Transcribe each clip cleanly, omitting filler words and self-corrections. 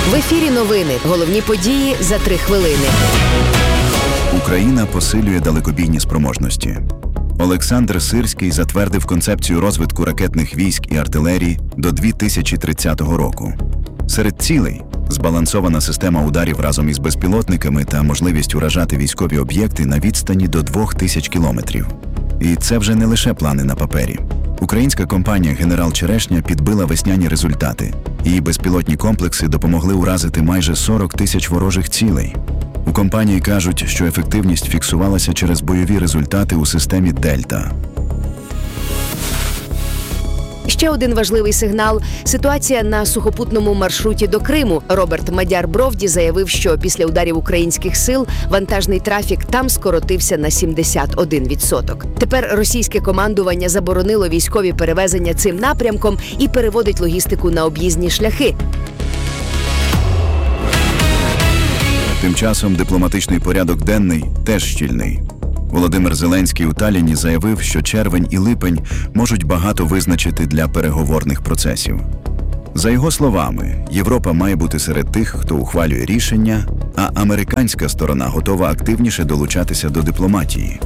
В ефірі новини. Головні події за 3 хвилини. Україна посилює далекобійні спроможності. Олександр Сирський затвердив концепцію розвитку ракетних військ і артилерії до 2030 року. Серед цілей – збалансована система ударів разом із безпілотниками та можливість уражати військові об'єкти на відстані до 2000 кілометрів. І це вже не лише плани на папері. Українська компанія «Генерал Черешня» підбила весняні результати. Її безпілотні комплекси допомогли уразити майже 40 тисяч ворожих цілей. У компанії кажуть, що ефективність фіксувалася через бойові результати у системі «Дельта». Ще один важливий сигнал – ситуація на сухопутному маршруті до Криму. Роберт Мадяр-Бровді заявив, що після ударів українських сил вантажний трафік там скоротився на 71%. Тепер російське командування заборонило військові перевезення цим напрямком і переводить логістику на об'їзні шляхи. Тим часом дипломатичний порядок денний теж щільний. Володимир Зеленський у Талліні заявив, що червень і липень можуть багато визначити для переговорних процесів. За його словами, Європа має бути серед тих, хто ухвалює рішення, а американська сторона готова активніше долучатися до дипломатії.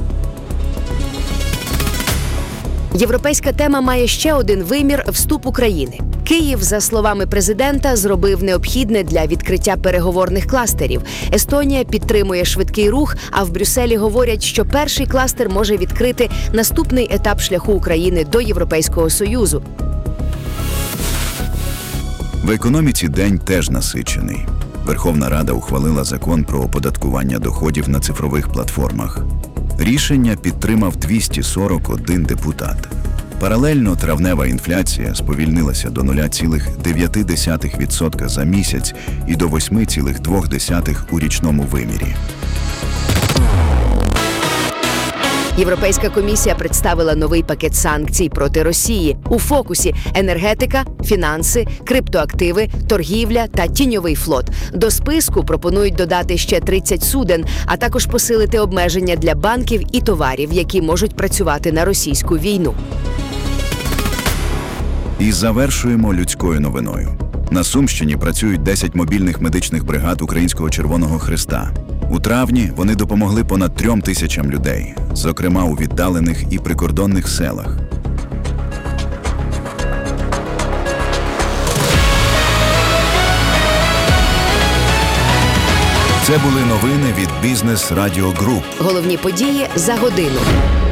Європейська тема має ще один вимір – вступ України. Київ, за словами президента, зробив необхідне для відкриття переговорних кластерів. Естонія підтримує швидкий рух, а в Брюсселі говорять, що перший кластер може відкрити наступний етап шляху України до Європейського Союзу. В економіці день теж насичений. Верховна Рада ухвалила закон про оподаткування доходів на цифрових платформах. Рішення підтримав 241 депутат. Паралельно травнева інфляція сповільнилася до 0,9% за місяць і до 8,2% у річному вимірі. Європейська комісія представила новий пакет санкцій проти Росії. У фокусі – енергетика, фінанси, криптоактиви, торгівля та тіньовий флот. До списку пропонують додати ще 30 суден, а також посилити обмеження для банків і товарів, які можуть працювати на російську війну. І завершуємо людською новиною. На Сумщині працюють 10 мобільних медичних бригад Українського Червоного Хреста. У травні вони допомогли понад 3 тисячам людей, зокрема у віддалених і прикордонних селах. Це були новини від Бізнес Радіо Груп. Головні події за годину.